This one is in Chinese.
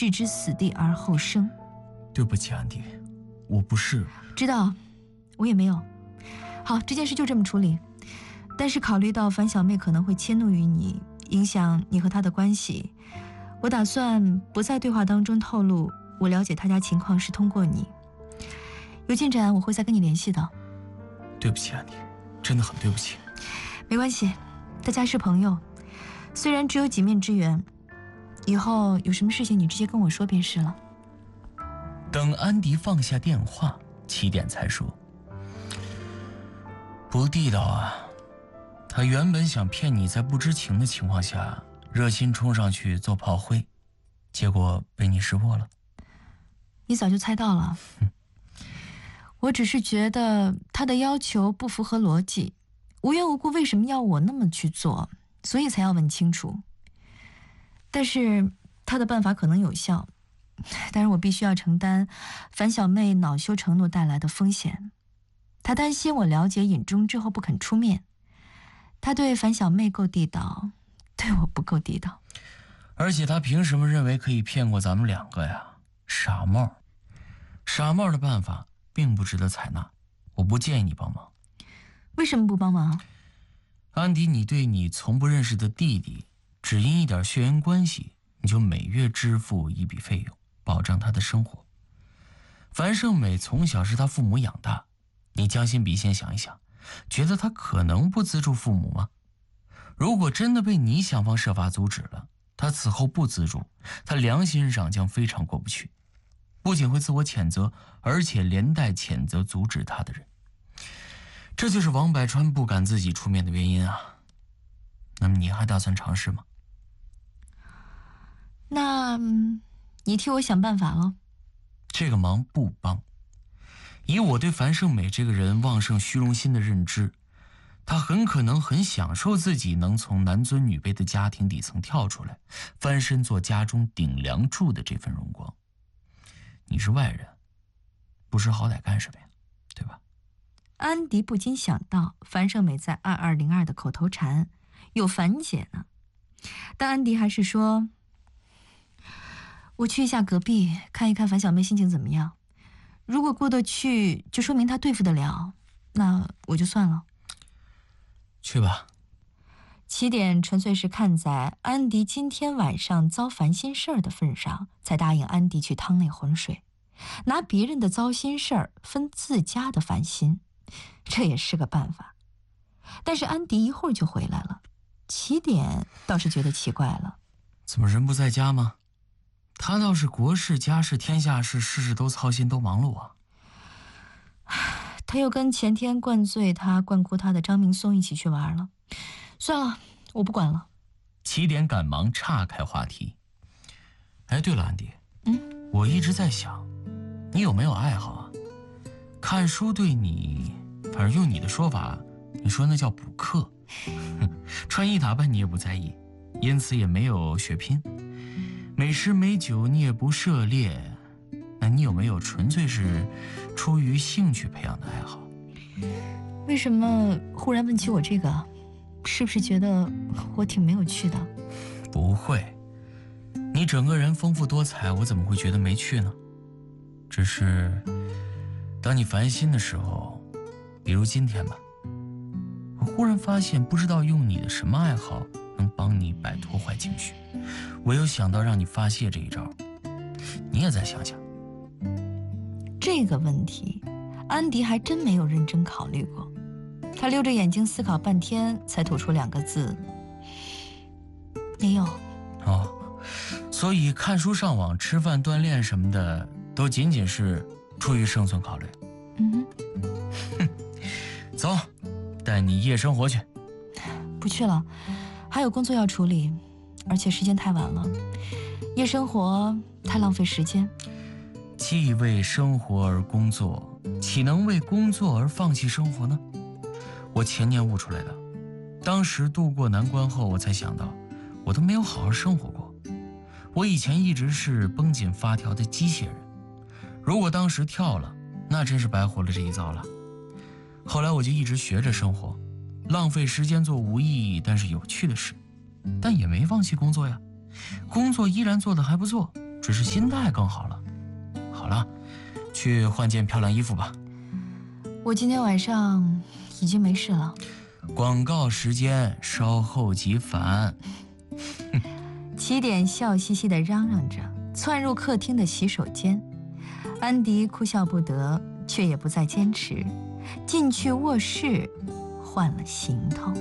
置之死地而后生。 对不起，安迪，我不是。 知道，我也没有。好，这件事就这么处理。但是考虑到樊小妹可能会迁怒于你，影响你和她的关系，我打算不在对话当中透露我了解她家情况是通过你。有进展我会再跟你联系的。 对不起，安迪，真的很对不起。 没关系，大家是朋友，虽然只有几面之缘，以后有什么事情你直接跟我说便是了。 等安迪放下电话，起点才说：“不地道啊！他原本想骗你在不知情的情况下热心冲上去做炮灰，结果被你识破了。” 你早就猜到了。我只是觉得他的要求不符合逻辑，无缘无故为什么要我那么去做，所以才要问清楚。但是他的办法可能有效，但是我必须要承担樊小妹恼羞成怒带来的风险。他担心我了解隐衷之后不肯出面，他对樊小妹够地道，对我不够地道。 而且他凭什么认为可以骗过咱们两个呀？傻帽！傻帽的办法并不值得采纳，我不建议你帮忙。 为什么不帮忙？ 安迪，你对你从不认识的弟弟，只因一点血缘关系，你就每月支付一笔费用，保障他的生活。樊胜美从小是他父母养大，你将心比心想一想，觉得他可能不资助父母吗？如果真的被你想方设法阻止了，他此后不资助，他良心上将非常过不去，不仅会自我谴责，而且连带谴责阻止他的人。这就是王百川不敢自己出面的原因啊。那么你还打算尝试吗？ 那你替我想办法了。 这个忙不帮。以我对樊胜美这个人旺盛虚荣心的认知，他很可能很享受自己能从男尊女卑的家庭底层跳出来，翻身做家中顶梁柱的这份荣光。你是外人，不识好歹干什么呀？对吧？ 安迪不禁想到樊胜美在2202的口头禅有樊姐呢，但安迪还是说，我去一下隔壁看一看樊小妹心情怎么样，如果过得去就说明她对付得了，那我就算了。 去吧。 起点纯粹是看在安迪今天晚上遭烦心事儿的份上，才答应安迪去趟那浑水，拿别人的糟心事儿分自家的烦心，这也是个办法。但是安迪一会儿就回来了，起点倒是觉得奇怪了。 怎么人不在家吗？他倒是国事家事天下事，事事都操心都忙碌啊。 他又跟前天灌醉他灌哭他的张明松一起去玩了。算了，我不管了。 起点赶忙岔开话题。哎，对了，安迪，我一直在想，你有没有爱好啊？看书对你，反正用你的说法，你说那叫补课。穿衣打扮你也不在意，因此也没有血拼。美食美酒你也不涉猎，那你有没有纯粹是出于兴趣培养的爱好？ 为什么忽然问起我这个？是不是觉得我挺没有趣的？ 不会，你整个人丰富多彩，我怎么会觉得没趣呢？只是当你烦心的时候，比如今天吧，我忽然发现不知道用你的什么爱好能帮你摆脱坏情绪，我又想到让你发泄这一招，你也再想想。 这个问题安迪还真没有认真考虑过，他溜着眼睛思考半天，才吐出2个字：没有。 哦，所以看书上网吃饭锻炼什么的都仅仅是出于生存考虑。走，带你夜生活去。 不去了，还有工作要处理，而且时间太晚了，夜生活太浪费时间。 既为生活而工作，岂能为工作而放弃生活呢？我前年悟出来的，当时渡过难关后，我才想到，我都没有好好生活过。我以前一直是绷紧发条的机械人，如果当时跳了，那真是白活了这一遭了。后来我就一直学着生活，浪费时间做无意义但是有趣的事，但也没放弃工作呀。工作依然做得还不错， 只是心态更好了。好了，去换件漂亮衣服吧。 我今天晚上已经没事了。 广告时间稍后即返。 起点笑嘻嘻地嚷嚷着，窜入客厅的洗手间。安迪哭笑不得，却也不再坚持，进去卧室换了行头。